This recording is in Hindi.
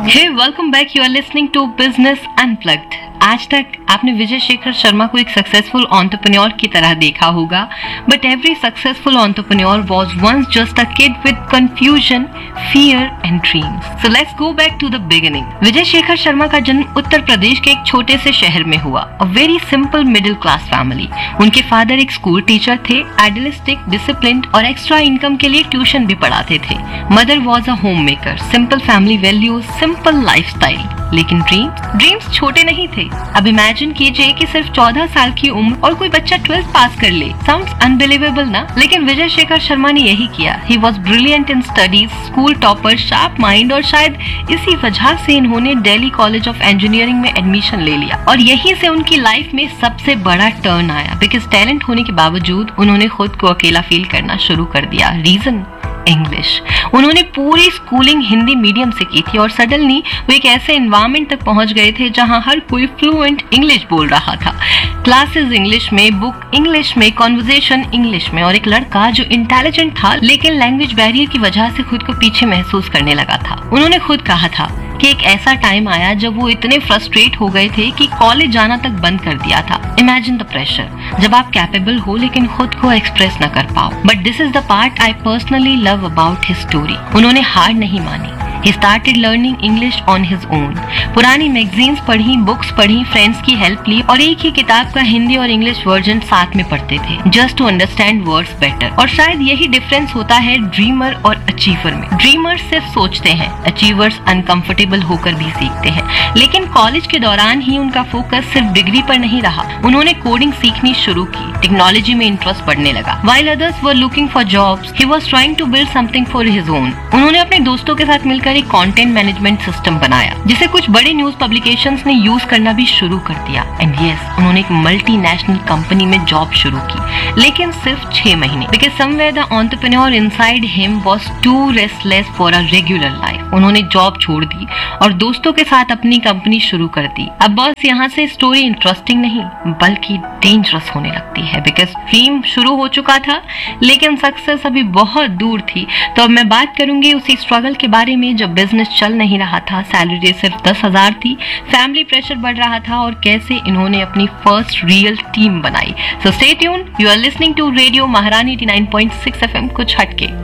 Hey, welcome back. You are listening to Business Unplugged. आज तक आपने विजय शेखर शर्मा को एक सक्सेसफुल एंटरप्रेन्योर की तरह देखा होगा, but every successful entrepreneur was once just a kid with confusion, fear and dreams. So let's go back to the beginning. Vijay Shekhar Sharma का जन्म उत्तर प्रदेश के एक छोटे से शहर में हुआ. A very simple middle class family. उनके फादर एक स्कूल टीचर थे, आइडियलिस्टिक, डिसिप्लिन्ड और एक्स्ट्रा इनकम के लिए ट्यूशन भी पढ़ाते थे. Mother was a home maker. Simple family values, simple lifestyle. लेकिन ड्रीम्स छोटे नहीं थे. अब इमेजिन कीजिए कि सिर्फ 14 साल की उम्र और कोई बच्चा 12th पास कर ले. साउंड्स अनबिलीवेबल ना? लेकिन विजय शेखर शर्मा ने यही किया. He was brilliant in studies, school topper, sharp mind, और शायद इसी वजह से इन्होंने दिल्ली कॉलेज ऑफ इंजीनियरिंग में एडमिशन ले लिया. और यहीं से उनकी लाइफ में सबसे बड़ा टर्न आया, बिकॉज टैलेंट होने के बावजूद उन्होंने खुद को अकेला फील करना शुरू कर दिया. रीजन? इंग्लिश. उन्होंने पूरी स्कूलिंग हिंदी मीडियम से की थी और सडनली वो एक ऐसे एनवायरनमेंट तक पहुंच गए थे जहां हर कोई फ्लुएंट इंग्लिश बोल रहा था. क्लासेस इंग्लिश में, बुक इंग्लिश में, कॉन्वर्सेशन इंग्लिश में. और एक लड़का जो इंटेलिजेंट था लेकिन लैंग्वेज बैरियर की वजह से खुद को पीछे महसूस करने लगा था. उन्होंने खुद कहा था कि एक ऐसा टाइम आया जब वो इतने फ्रस्ट्रेट हो गए थे कि कॉलेज जाना तक बंद कर दिया था. इमेजिन द प्रेशर, जब आप कैपेबल हो लेकिन खुद को एक्सप्रेस न कर पाओ. But this is the part I personally love about his story. उन्होंने हार नहीं मानी. He started learning English on his own. पुरानी मैगजीन्स पढ़ी, बुक्स पढ़ी, फ्रेंड्स की हेल्प ली और एक ही किताब का हिंदी और इंग्लिश वर्जन साथ में पढ़ते थे, just to understand words better. और शायद यही डिफरेंस होता है ड्रीमर और अचीवर में. ड्रीमर्स सिर्फ सोचते हैं, अचीवर्स अनकंफर्टेबल होकर भी सीखते हैं. लेकिन कॉलेज के दौरान ही उनका फोकस सिर्फ डिग्री पर नहीं रहा. उन्होंने कोडिंग सीखनी शुरू की, टेक्नोलॉजी में इंटरेस्ट बढ़ने लगा. While others were looking for jobs, he was trying to build something for his own. उन्होंने अपने दोस्तों के साथ मिलकर एक कंटेंट मैनेजमेंट सिस्टम बनाया जिसे कुछ बड़े न्यूज पब्लिकेशंस ने यूज करना भी शुरू कर दिया. एंड यस, उन्होंने एक मल्टीनेशनल कंपनी में जॉब शुरू की, लेकिन सिर्फ 6 महीने. Because somewhere the entrepreneur inside him was to restless for a regular life. उन्होंने जॉब छोड़ दी और दोस्तों के साथ अपनी कंपनी शुरू कर दी. अब बस यहाँ से स्टोरी इंटरेस्टिंग नहीं बल्कि डेंजरस होने लगती है, बिकॉज ड्रीम शुरू हो चुका था लेकिन सक्सेस अभी बहुत दूर थी. तो अब मैं बात करूंगी उसी स्ट्रगल के बारे में जब बिजनेस चल नहीं रहा था, सैलरी सिर्फ 10,000 थी, फैमिली प्रेशर बढ़ रहा था और कैसे इन्होंने अपनी फर्स्ट रियल टीम बनाई. So stay tuned, you are listening to radio महारानी 89.6 FM कुछ हटके.